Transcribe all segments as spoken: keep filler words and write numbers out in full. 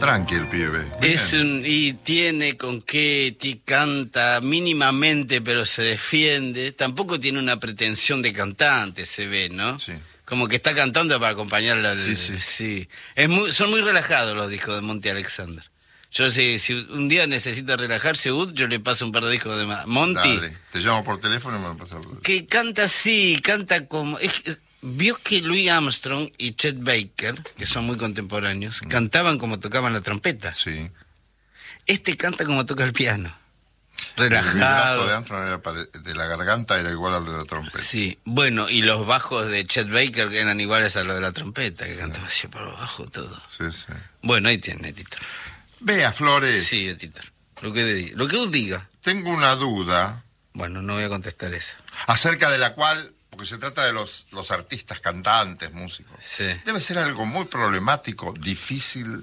tranqui el pibe. Es un, y tiene con qué, ti- canta mínimamente, pero se defiende. Tampoco tiene una pretensión de cantante, se ve, ¿no? Sí. Como que está cantando para acompañarla. al- Sí, sí. sí. Es muy, son muy relajados los discos de Monty Alexander. Yo sé, si un día necesita relajarse, Ud, yo le paso un par de discos de ma- Monty. Dale, te llamo por teléfono y me lo pasas. Que canta así, canta como... Es, que- vio que Louis Armstrong y Chet Baker, que son muy contemporáneos, Mm. cantaban como tocaban la trompeta. Sí. Este canta como toca el piano. El vibrato de Relajado. Armstrong era pare- de la garganta era igual al de la trompeta. Sí, bueno, y los bajos de Chet Baker que eran iguales a los de la trompeta, que cantaba así por abajo todo. Sí, sí. Bueno, ahí tiene, Tito. Vea, Flores, Sí, Tito. Lo que, de- lo que usted diga. tengo una duda Bueno, no voy a contestar eso. acerca de la cual, porque se trata de los, los artistas, cantantes, músicos. Sí. Debe ser algo muy problemático, difícil,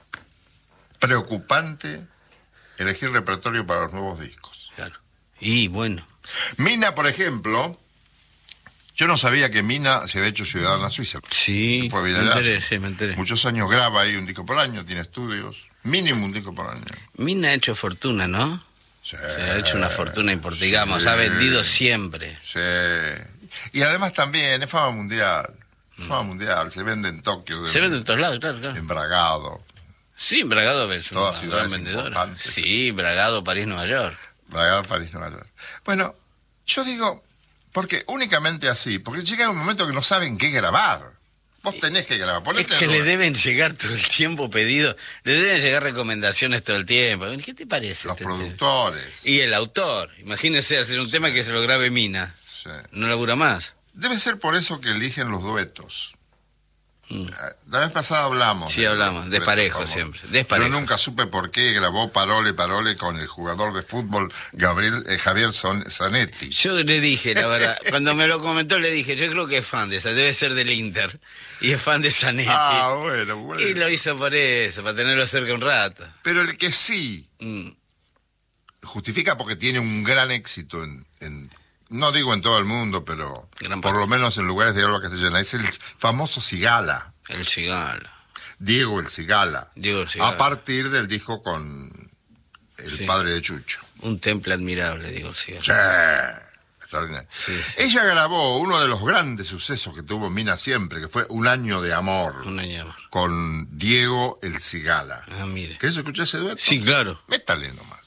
preocupante, elegir repertorio para los nuevos discos. Claro. Y bueno, Mina, por ejemplo, yo no sabía que Mina se había hecho ciudadana suiza. sí, Se fue a me Villallazo. enteré, sí, me enteré. Muchos años graba ahí un disco por año, tiene estudios, mínimo un disco por año. Mina ha hecho fortuna, ¿no? Sí, Se ha hecho una fortuna importante, digamos, sí, ha vendido siempre. Sí. Y además también es fama mundial. Fama mundial, se vende en Tokio, Se vende en todos lados, claro, claro. en Bragado. Sí, Bragado es una Todas ciudades gran vendedora. importantes. Sí, Bragado, París, Nueva York. Bragado, París, Nueva York. Bueno, yo digo, porque únicamente así, porque llega un momento que no saben qué grabar. Vos tenés que grabar. Es Ponete que en le lugar. deben llegar todo el tiempo pedidos, le deben llegar recomendaciones todo el tiempo. ¿Qué te parece? Los este productores. tema? Y el autor. Imagínese hacer un tema que se lo grabe Mina. Sí. No labura más. Debe ser por eso que eligen los duetos. Mm. La vez pasada hablamos. Sí, de hablamos, los desparejo duetos, siempre, Yo desparejo. nunca supe por qué grabó Parole, Parole con el jugador de fútbol Gabriel eh, Javier Son- Zanetti. Yo le dije, la verdad, cuando me lo comentó le dije, yo creo que es fan de esa, debe ser del Inter. Y es fan de Zanetti. Ah, bueno, bueno. Y lo hizo por eso, para tenerlo cerca un rato. Pero el que sí Mm. justifica porque tiene un gran éxito en, en- no digo en todo el mundo, pero Gran por parte. lo menos en lugares de habla castellana, es el famoso Cigala, El Cigala. Diego el Cigala, Diego el Cigala. a partir del disco con el Sí. padre de Chucho. Un temple admirable, digo el Cigala. Sí, extraordinario. Sí, sí. Ella grabó uno de los grandes sucesos que tuvo Mina siempre, que fue Un año de amor, Un año más. con Diego el Cigala. Ah, mire. ¿Querés escuchar ese dueto? Sí, claro. Métale nomás.